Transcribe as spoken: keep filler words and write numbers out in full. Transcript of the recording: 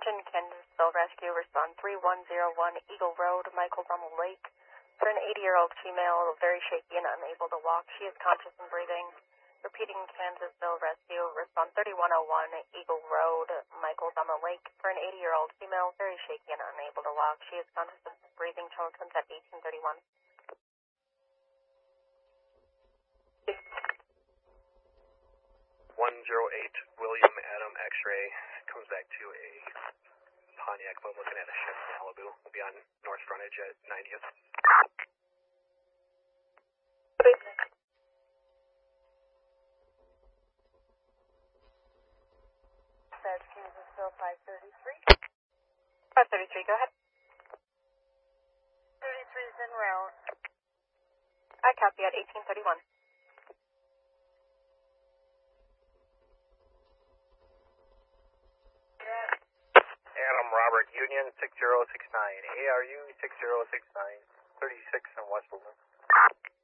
Attention, Kansasville Rescue, respond three one zero one Eagle Road, Michael Rummel Lake. For an eighty-year-old female, very shaky and unable to walk. She is conscious and breathing. Repeating, Kansasville Rescue, respond thirty-one oh one Eagle Road, Michael Rummel Lake. For an eighty-year-old female, very shaky and unable to walk. She is conscious and breathing. Telecomes at eighteen thirty-one. one zero eight William Adam X-ray comes back to a Pontiac, but looking at a ship in Malibu. We'll be on north frontage at ninetieth. That's Kansasville five thirty-three. five thirty-three, go ahead. thirty-three is en route. I copy at eighteen thirty-one. Adam Robert Union six zero six nine, A R U six zero six nine, thirty-six in West Woodland.